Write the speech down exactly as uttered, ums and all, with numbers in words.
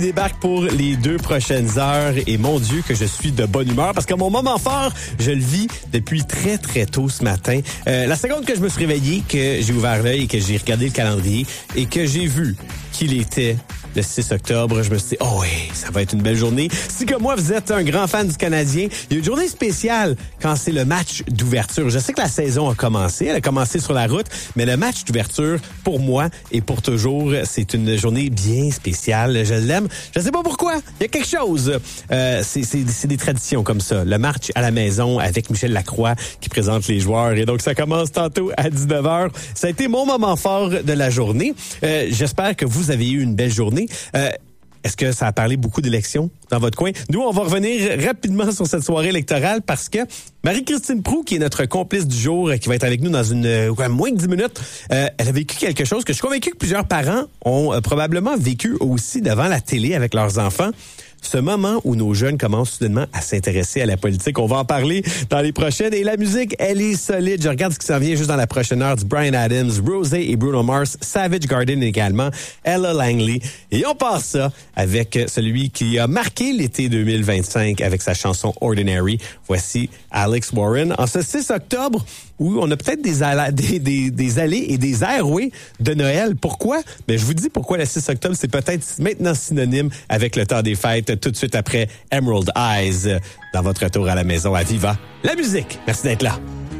Débarque pour les deux prochaines heures et mon Dieu que je suis de bonne humeur parce que mon moment fort, je le vis depuis très très tôt ce matin. Euh, la seconde que je me suis réveillé, que j'ai ouvert l'œil et que j'ai regardé le calendrier et que j'ai vu qu'il était le six octobre, je me suis dit, oh oui, ça va être une belle journée. Si comme moi, vous êtes un grand fan du Canadien, il y a une journée spéciale quand c'est le match d'ouverture. Je sais que la saison a commencé, elle a commencé sur la route, mais le match d'ouverture, pour moi et pour toujours, c'est une journée bien spéciale. Je l'aime. Je sais pas pourquoi. Il y a quelque chose. Euh, c'est, c'est, c'est des traditions comme ça. Le match à la maison avec Michel Lacroix qui présente les joueurs. Et donc, ça commence tantôt à dix-neuf heures. Ça a été mon moment fort de la journée. Euh, j'espère que vous avez eu une belle journée. Euh, Est-ce que ça a parlé beaucoup d'élections dans votre coin? Nous, on va revenir rapidement sur cette soirée électorale parce que Marie-Christine Proulx, qui est notre complice du jour, qui va être avec nous dans une euh, moins que dix minutes, euh, elle a vécu quelque chose que je suis convaincu que plusieurs parents ont euh, probablement vécu aussi devant la télé avec leurs enfants. Ce moment où nos jeunes commencent soudainement à s'intéresser à la politique. On va en parler dans les prochaines. Et la musique, elle est solide. Je regarde ce qui s'en vient juste dans la prochaine heure du Bryan Adams, Rosé et Bruno Mars, Savage Garden également, Ella Langley. Et on passe ça avec celui qui a marqué l'été deux mille vingt-cinq avec sa chanson Ordinary. Voici Alex Warren. En ce six octobre, où on a peut-être des, alla- des, des, des allées et des airways de Noël. Pourquoi? Ben, je vous dis pourquoi le six octobre, c'est peut-être maintenant synonyme avec le temps des fêtes, tout de suite après Emerald Eyes, dans votre retour à la maison à Viva. La musique! Merci d'être là.